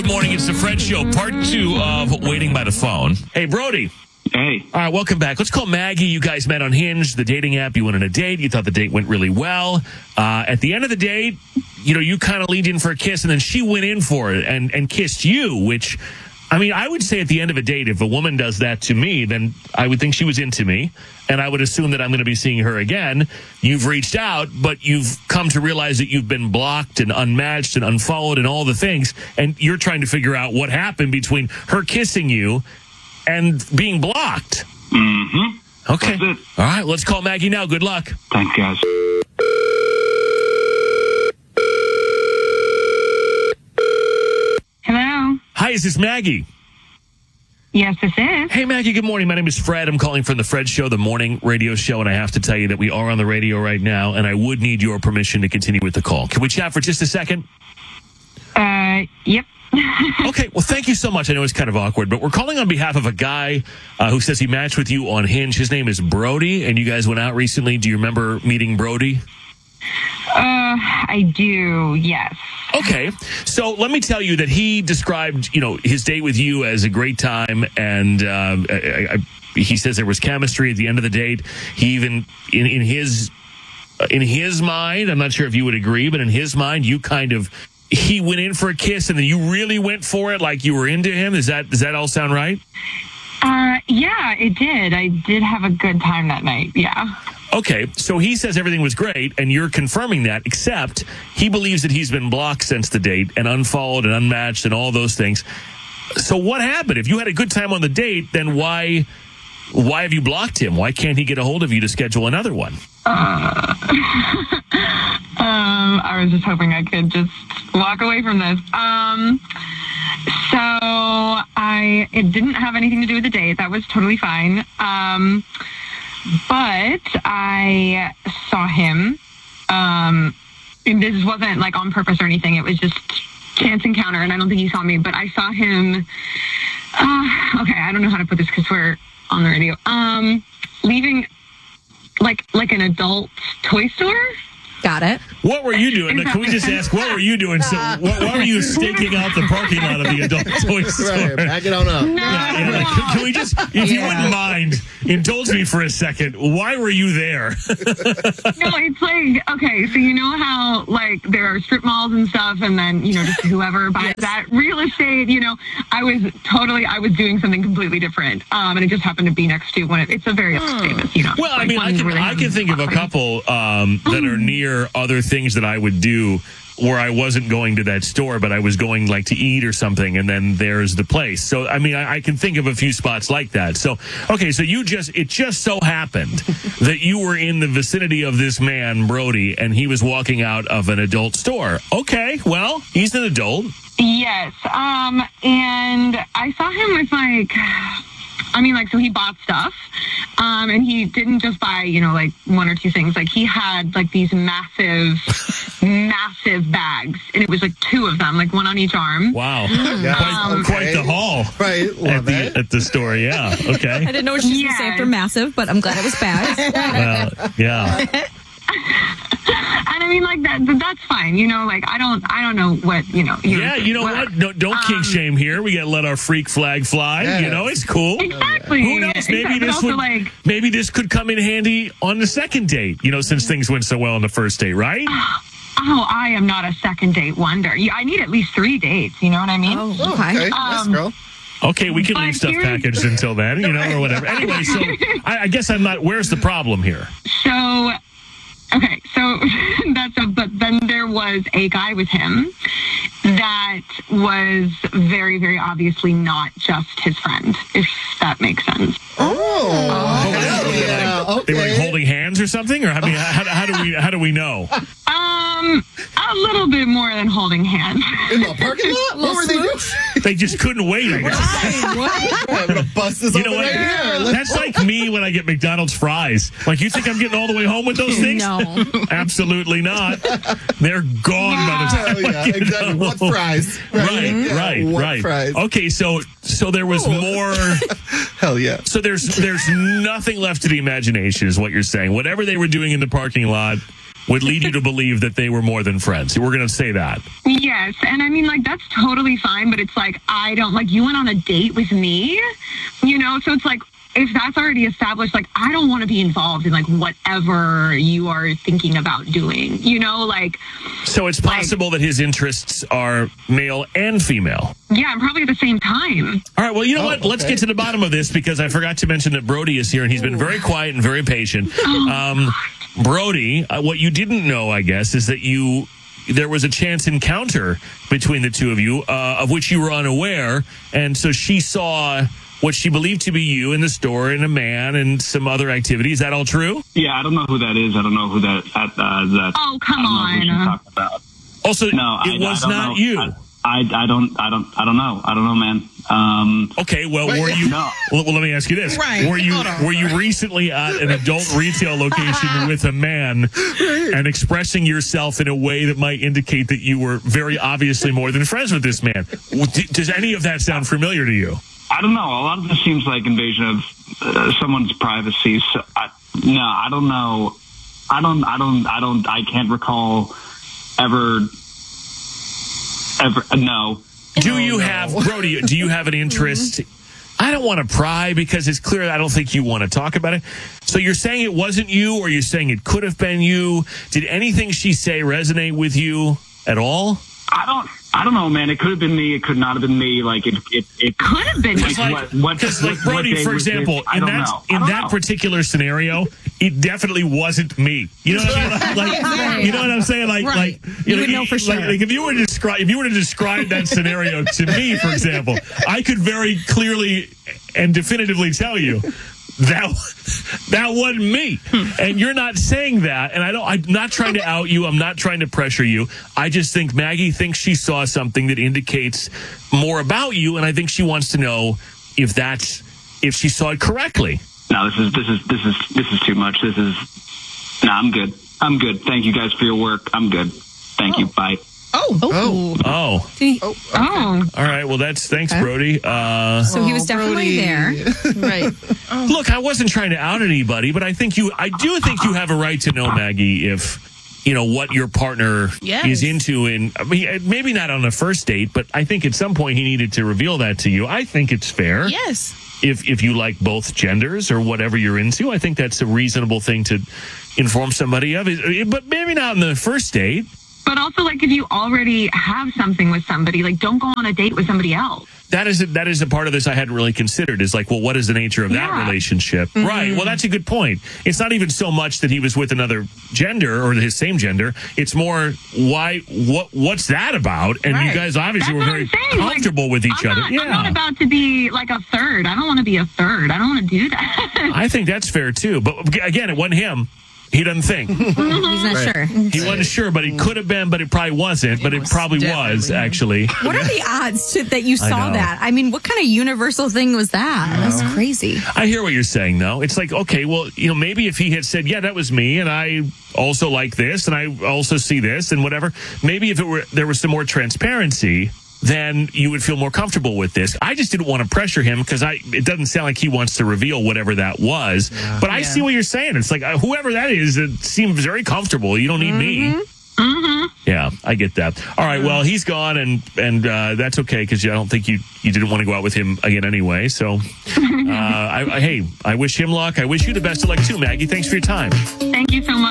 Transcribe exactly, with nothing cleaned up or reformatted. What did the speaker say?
morning. It's the Fred Show, part two of Waiting by the Phone. Hey, Brody. Hey. All right, welcome back. Let's call Maggie. You guys met on Hinge, the dating app. You went on a date. You thought the date went really well. Uh, at the end of the date, you know, you kind of leaned in for a kiss, and then she went in for it and, and kissed you, which, I mean, I would say at the end of a date, if a woman does that to me, then I would think she was into me, and I would assume that I'm going to be seeing her again. You've reached out, but you've come to realize that you've been blocked and unmatched and unfollowed and all the things, and you're trying to figure out what happened between her kissing you and being blocked. Mm-hmm. Okay. That's it. All right, let's call Maggie now. Good luck. Thanks, guys. Hello. Hi, is this Maggie? Yes, this is. Hey, Maggie, good morning. My name is Fred. I'm calling from the Fred Show, the morning radio show, and I have to tell you that we are on the radio right now, and I would need your permission to continue with the call. Can we chat for just a second? Uh, yep. Okay, well, thank you so much. I know it's kind of awkward, but we're calling on behalf of a guy uh, who says he matched with you on Hinge. His name is Brody, and you guys went out recently. Do you remember meeting Brody? Uh, I do, yes. Okay, so let me tell you that he described, you know, his date with you as a great time, and uh, I, I, he says there was chemistry at the end of the date. He even, in, in his in his mind, I'm not sure if you would agree, but in his mind, you kind of, he went in for a kiss, and then you really went for it, like you were into him. Does that does that all sound right? Uh, yeah, it did. I did have a good time that night, yeah. Okay, so he says everything was great, and you're confirming that, except he believes that he's been blocked since the date and unfollowed and unmatched and all those things. So what happened? If you had a good time on the date, then why why have you blocked him? Why can't he get a hold of you to schedule another one? Uh, um, I was just hoping I could just walk away from this. Um, so I, it didn't have anything to do with the date. That was totally fine. Um, But I saw him, um, and this wasn't like on purpose or anything. It was just chance encounter, and I don't think he saw me, but I saw him. Uh, okay, I don't know how to put this because we're on the radio. Um, leaving like like an adult toy store. Got it. What were you doing? Can we just ask, what were you doing? So, what, why were you staking out the parking lot of the adult toy store? Right, back it on up. No, Yeah, yeah, like, can, can we just, if you Yeah. wouldn't mind, indulge me for a second. Why were you there? No, it's like, okay, so you know how, like, there are strip malls and stuff, and then, you know, just whoever buys Yes. that real estate, you know, I was totally, I was doing something completely different, um, and it just happened to be next to one of, it's a very famous, you know. Well, I like, mean, I one can, really I can think of a couple um, that are near other things that I would do where I wasn't going to that store, but I was going like to eat or something, and then there's the place. So, I mean, I, I can think of a few spots like that. So, okay, so you just, it just so happened that you were in the vicinity of this man, Brody, and he was walking out of an adult store. Okay, well, he's an adult. Yes, um, and I saw him with, like, I mean, like, so he bought stuff, um, and he didn't just buy, you know, like, one or two things. Like, he had, like, these massive, massive bags, and it was, like, two of them, like, one on each arm. Wow. Yeah. Quite, Um, quite the haul Right, at love the, that. at the store, yeah. I Okay. didn't know what she was going to say Yes. after massive, but I'm glad it was bags. Well, yeah. And I mean, like, that, that's fine, you know, like, I don't, I don't know what, you know. Yeah, you know what? No, don't kink Um, shame here. We got to let our freak flag fly. Yeah. You know, it's cool. Exactly. Who knows? Maybe Exactly. But this also, would like, maybe this could come in handy on the second date. You know, since things went so well on the first date, right? oh, I am not a second date wonder. Yeah, I need at least three dates, you know what I mean? Oh, Oh, okay. okay, yes, Um, girl. Okay, we can But leave stuff here's- packaged until then, you know, or whatever. Anyway, so I, I guess I'm not. Where's the problem here? So, okay, so that's a, but then there was a guy with him that was very, very obviously not just his friend, if that makes sense. Oh, hell yeah. They were like Okay. holding hands or something, or I mean, how, how do we how do we know? Um, a little bit more than holding hands. In the parking lot? What were they doing? They just couldn't wait. I guess. I'm gonna bust this You open know what? right here. Let's That's like me when I get McDonald's fries. Like, you think I'm getting all the way home with those things? No. Absolutely not. They're gone by the time Oh, yeah, I get exactly. home. What fries? Right, Yeah, right, what right. fries? Okay, so so there was more. Hell yeah. So there's there's nothing left to the imagination, is what you're saying. Whatever they were doing in the parking lot, would lead you to believe that they were more than friends. We're going to say that. Yes, and I mean, like, that's totally fine, but it's like, I don't, like, you went on a date with me, you know, so it's like, if that's already established, like, I don't want to be involved in, like, whatever you are thinking about doing, you know, like. So it's possible like, that his interests are male and female. Yeah, and probably at the same time. All right, well, you know Oh, what? Let's okay. get to the bottom of this because I forgot to mention that Brody is here, and he's been very quiet and very patient. Um, Brody, uh, what you didn't know, I guess, is that you... there was a chance encounter between the two of you, uh, of which you were unaware, and so she saw what she believed to be you in the store and a man and some other activity. Is that all true? Yeah, I don't know who that is. I don't know who that. Uh, that Oh, come I don't know who she's on. talking about. Also, No, it I, was I don't not know. you. I, I, I don't. I don't. I don't know. I don't know, man. Um, Okay, well, Wait, were you? no. Well, well, let me ask you this: Right, Were you hold on. were you recently at an adult retail location with a man and expressing yourself in a way that might indicate that you were very obviously more than friends with this man? D- Does any of that sound familiar to you? I don't know. A lot of this seems like invasion of uh, someone's privacy. So, I, no, I don't know. I don't. I don't. I don't. I can't recall ever. Ever. No. Do you have, Brody, do you have an interest? I don't want to pry because it's clear I don't think you want to talk about it. So you're saying it wasn't you, or you're saying it could have been you? Did anything she say resonate with you at all? I don't. I don't know, man. It could have been me. It could not have been me. Like it. It, it Could have been. Like, Like, what- what- because, like, what- what Brody, day for was this? example, I in don't that know. I in don't that know. particular scenario, it definitely wasn't me. You know what I mean? Like, Right. you know what I'm saying? Like, Right. like You would know for like, sure. like if you were to describe if you were to describe that scenario to me, for example, I could very clearly and definitively tell you that that wasn't me, and you're not saying that. And I don't. I'm not trying to out you. I'm not trying to pressure you. I just think Maggie thinks she saw something that indicates more about you, and I think she wants to know if that's if she saw it correctly. No, this is this is this is this is too much. This is. No, I'm good. I'm good. Thank you guys for your work. I'm good. Thank you. Bye. Oh, Oh. Oh, Oh, all right. Well, that's thanks, Brody. Uh, So he was definitely there. right. Look, I wasn't trying to out anybody, but I think you, I do think you have a right to know, Maggie, if you know what your partner Yes. is into. And I mean, maybe not on the first date, but I think at some point he needed to reveal that to you. I think it's fair. Yes. If if you like both genders or whatever you're into, I think that's a reasonable thing to inform somebody of. It- But maybe not on the first date. but also, like, if you already have something with somebody, like, don't go on a date with somebody else. That is a, that is a part of this I hadn't really considered. Is like, well, what is the nature of that Yeah. relationship? Right. Well, that's a good point. It's not even so much that he was with another gender or his same gender. It's more why what what's that about? And you Right. guys obviously That's were what very I'm saying. comfortable Like, with each I'm other. not, Yeah. I'm not about to be like a third. I don't want to be a third. I don't want to do that. I think that's fair too. But again, it wasn't him. He doesn't think. He's not Right. sure. He wasn't sure, but he could have been, but it probably wasn't. But it, was probably definitely was, him. actually. What are the odds to, that you I saw know. that? I mean, what kind of universal thing was that? That's crazy. I hear what you're saying, though. It's like, okay, well, you know, maybe if he had said, yeah, that was me, and I also like this, and I also see this, and whatever, maybe if it were there was some more transparency, then you would feel more comfortable with this. I just didn't want to pressure him because I it doesn't sound like he wants to reveal whatever that was. But I Yeah. see what you're saying. It's like, uh, whoever that is, it seems very comfortable. You don't need me. Yeah, I get that. All right, well, he's gone, and and uh, that's okay because I don't think you you didn't want to go out with him again anyway. So, uh, I, I, hey, I wish him luck. I wish you the best of luck too, Maggie. Thanks for your time. Thank you so much.